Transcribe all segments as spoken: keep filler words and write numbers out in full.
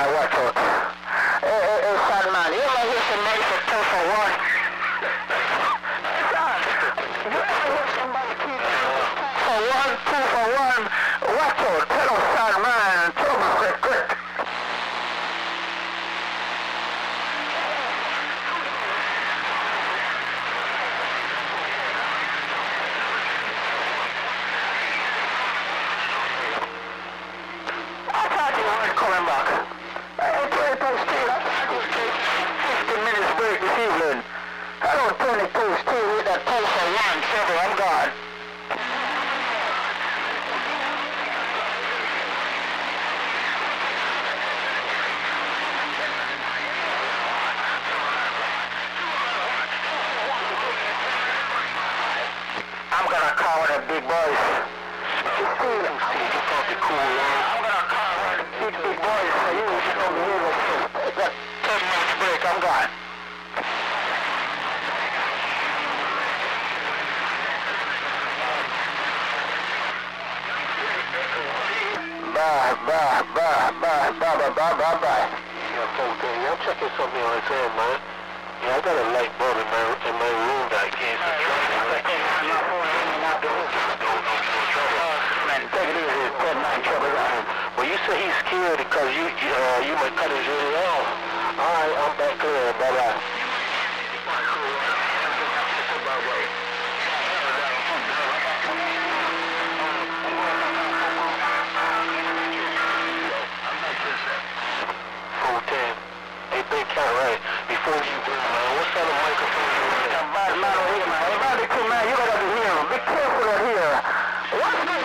man, watch out. Hey, hey, hey, son, man, you ever hear somebody for two for one? Son, you ever hear somebody keep for one, two for one? Watch out, tell us, son, man, trouble quick, quick. I thought you weren't coming back. Hey, twenty-two Street, I thought you would take fifteen minutes break this evening. Hello, twenty-two Street with that two for one, trouble, I'm gone. I'm gonna call one of the big boys. Steve, you talk the cool one. I'm gonna call one of the big, big boys for you. You don't behave yourself. Take that ten minutes break, I'm gone. Bye, bye, bye, bye, bye, bye, bye, bye, bye. Yeah, folks, y'all checking something on his head, man. Yeah, I got a light bulb in my, in my room that I can't see. Man, take it easy, ten nine trouble around. Well, you say he's scared because you, you, uh, you might cut his really off. All right, I'm back clear. Bye-bye. four ten. Hey, big cat, right? Before you do, man, what kind of microphone you want? I'm bad man over here, man. Hey, barbecue, man, you gotta be here. Be careful out here. What's this?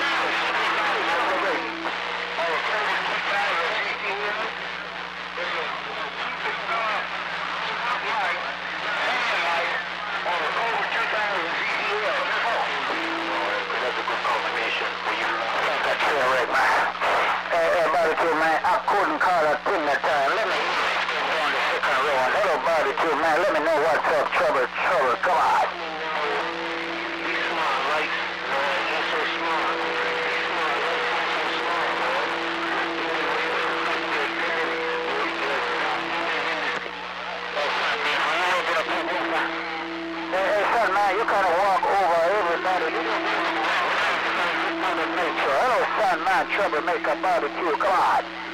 Right, man. Hey, hey, barbecue, man, I couldn't call a thing that time. Let me go on the second row. Hello, barbecue, man. Let me know what's up. Trouble, trouble. Come on. Be smart, right? Man, you're so smart. Be smart, right? So smart, man. Hey, hey, son, man, you kind of walk over everybody. You don't know. Hello, son, man, troublemaker barbecue, come on.